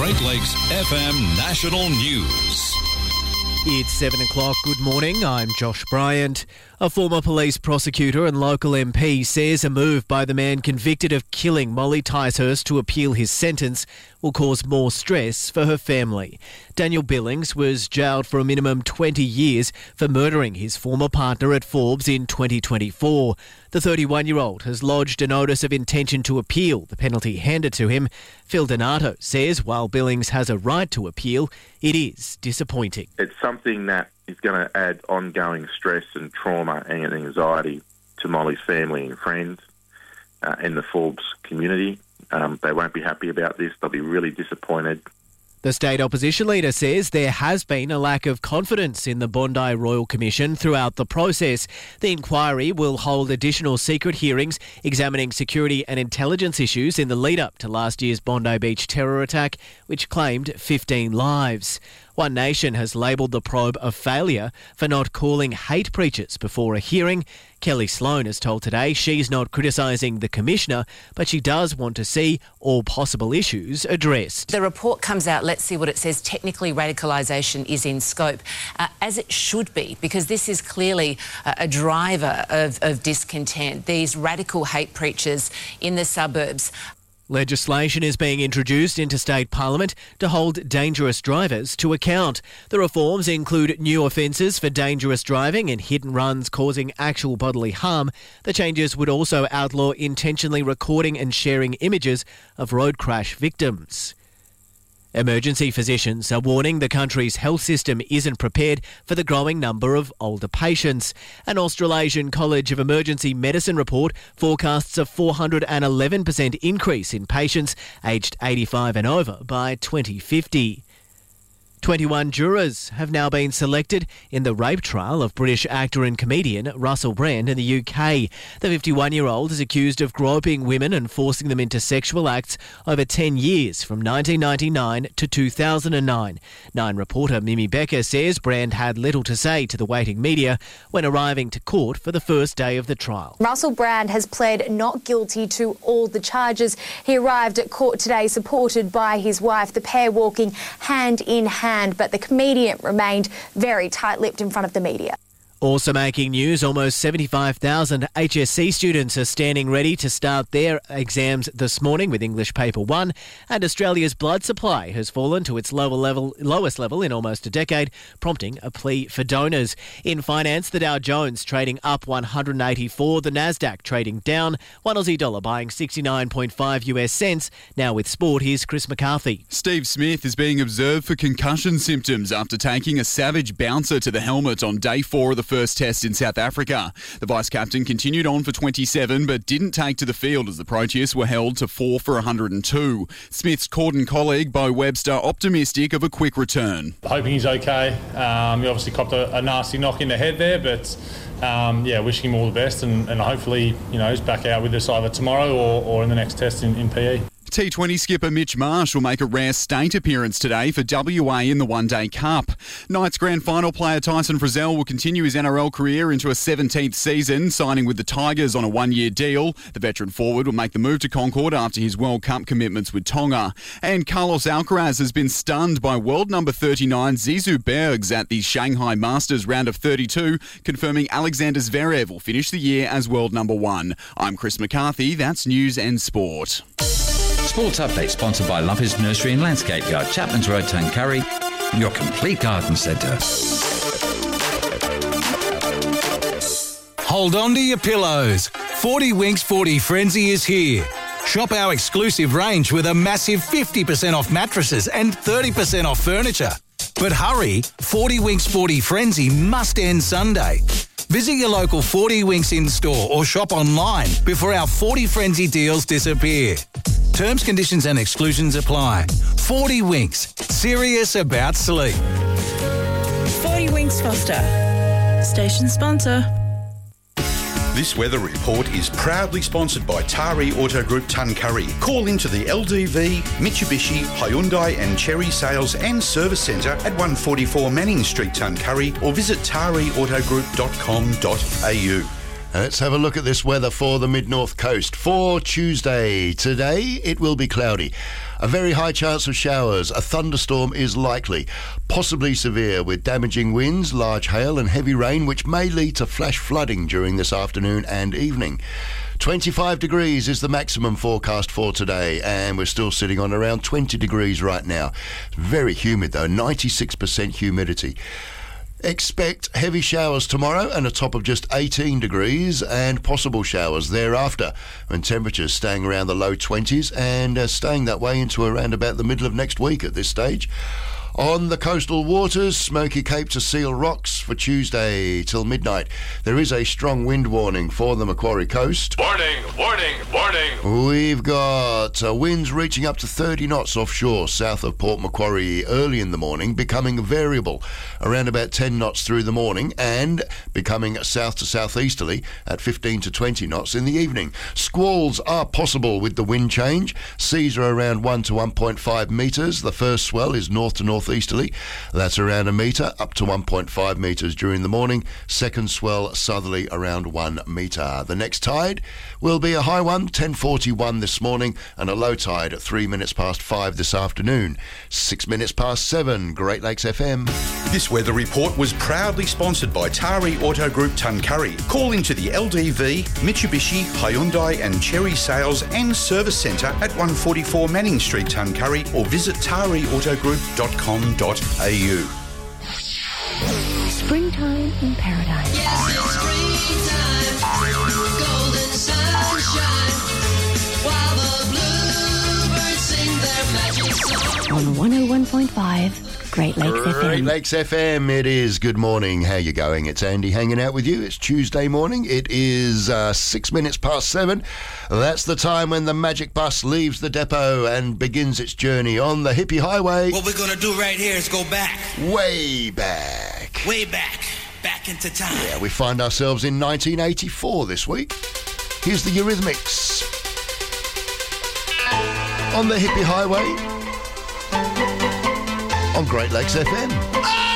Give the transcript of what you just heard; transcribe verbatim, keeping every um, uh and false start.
Great Lakes F M National News. It's seven o'clock. Good morning. I'm Josh Bryant. A former police prosecutor and local M P says a move by the man convicted of killing Molly Ticehurst to appeal his sentence will cause more stress for her family. Daniel Billings was jailed for a minimum twenty years for murdering his former partner at Forbes in twenty twenty-four. The thirty-one-year-old has lodged a notice of intention to appeal the penalty handed to him. Phil Donato says while Billings has a right to appeal, it is disappointing. It's something that is going to add ongoing stress and trauma and anxiety to Molly's family and friends uh, and the Forbes community. Um, they won't be happy about this. They'll be really disappointed. The state opposition leader says there has been a lack of confidence in the Bondi Royal Commission throughout the process. The inquiry will hold additional secret hearings examining security and intelligence issues in the lead-up to last year's Bondi Beach terror attack, which claimed fifteen lives. One Nation has labelled the probe a failure for not calling hate preachers before a hearing. Kelly Sloan has told Today she's not criticising the Commissioner, but she does want to see all possible issues addressed. The report comes out, let's see what it says. Technically, radicalisation is in scope, uh, as it should be, because this is clearly a, a driver of, of discontent. These radical hate preachers in the suburbs. Legislation is being introduced into state parliament to hold dangerous drivers to account. The reforms include new offences for dangerous driving and hit and runs causing actual bodily harm. The changes would also outlaw intentionally recording and sharing images of road crash victims. Emergency physicians are warning the country's health system isn't prepared for the growing number of older patients. An Australasian College of Emergency Medicine report forecasts a four hundred eleven percent increase in patients aged eighty-five and over by twenty fifty. twenty-one jurors have now been selected in the rape trial of British actor and comedian Russell Brand in the U K. The fifty-one-year-old is accused of groping women and forcing them into sexual acts over ten years, from nineteen ninety-nine to two thousand nine. Nine reporter Mimi Becker says Brand had little to say to the waiting media when arriving to court for the first day of the trial. Russell Brand has pled not guilty to all the charges. He arrived at court today supported by his wife, the pair walking hand in hand. But the comedian remained very tight-lipped in front of the media. Also making news, almost seventy-five thousand H S C students are standing ready to start their exams this morning with English Paper one, and Australia's blood supply has fallen to its lower level, lowest level in almost a decade, prompting a plea for donors. In finance, the Dow Jones trading up one hundred eighty-four, the Nasdaq trading down, one Aussie dollar buying sixty-nine point five US cents. Now with sport, here's Chris McCarthy. Steve Smith is being observed for concussion symptoms after taking a savage bouncer to the helmet on day four of the first test in South Africa. The vice-captain continued on for twenty-seven but didn't take to the field as the Proteas were held to four for one hundred two. Smith's Corden colleague Bo Webster optimistic of a quick return. Hoping he's okay. Um, he obviously copped a, a nasty knock in the head there, but um, yeah, wishing him all the best and, and hopefully, you know, he's back out with us either tomorrow or, or in the next test in, in P E. T twenty skipper Mitch Marsh will make a rare state appearance today for W A in the One Day Cup. Knights Grand Final player Tyson Frizell will continue his N R L career into a seventeenth season, signing with the Tigers on a one-year deal. The veteran forward will make the move to Concord after his World Cup commitments with Tonga. And Carlos Alcaraz has been stunned by world number thirty-nine Zizou Bergs at the Shanghai Masters round of thirty-two, confirming Alexander Zverev will finish the year as world number one. I'm Chris McCarthy. That's News and Sport. Sports Update sponsored by Lovers Nursery and Landscape Yard, Chapman's Road, Tuncurry, your complete garden centre. Hold on to your pillows. forty Winks forty Frenzy is here. Shop our exclusive range with a massive fifty percent off mattresses and thirty percent off furniture. But hurry, forty Winks forty Frenzy must end Sunday. Visit your local forty Winks in-store or shop online before our forty Frenzy deals disappear. Terms, conditions and exclusions apply. forty Winks, serious about sleep. forty Winks Foster, station sponsor. This weather report is proudly sponsored by Tari Auto Group Tuncurry. Call into the L D V, Mitsubishi, Hyundai and Chery Sales and Service Centre at one forty-four Manning Street, Tuncurry, or visit tari auto group dot com dot a u. Let's have a look at this weather for the mid-north coast. For Tuesday, today it will be cloudy. A very high chance of showers. A thunderstorm is likely, possibly severe, with damaging winds, large hail and heavy rain, which may lead to flash flooding during this afternoon and evening. twenty-five degrees is the maximum forecast for today, and we're still sitting on around twenty degrees right now. Very humid though, ninety-six percent humidity. Expect heavy showers tomorrow and a top of just eighteen degrees, and possible showers thereafter, when temperatures staying around the low twenties and uh, staying that way into around about the middle of next week at this stage. On the coastal waters, Smoky Cape to Seal Rocks for Tuesday till midnight. There is a strong wind warning for the Macquarie coast. Warning, warning, warning. We've got uh, winds reaching up to thirty knots offshore south of Port Macquarie early in the morning, becoming variable around about ten knots through the morning and becoming south to southeasterly at fifteen to twenty knots in the evening. Squalls are possible with the wind change. Seas are around one to one point five metres. The first swell is north to north easterly. That's around a metre, up to one point five metres during the morning. Second swell southerly around one metre. The next tide will be a high one, ten forty-one this morning, and a low tide at three minutes past five this afternoon. Six minutes past seven, Great Lakes F M. This weather report was proudly sponsored by Tari Auto Group Tuncurry. Call into the L D V, Mitsubishi, Hyundai and Cherry Sales and Service Centre at one forty-four Manning Street, Tuncurry, or visit tari auto group dot com dot a u. Springtime in paradise. Yes, it's springtime. Golden sunshine. While the bluebirds sing their magic song. On one oh one point five, Great Lakes F M. Great Lakes F M, it is. Good morning. How you going? It's Andy hanging out with you. It's Tuesday morning. It is uh, six minutes past seven. That's the time when the magic bus leaves the depot and begins its journey on the hippie highway. What we're going to do right here is go back. Way back. Way back. Back into time. Yeah, we find ourselves in nineteen eighty-four this week. Here's the Eurythmics. On the hippie highway. On Great Lakes F M.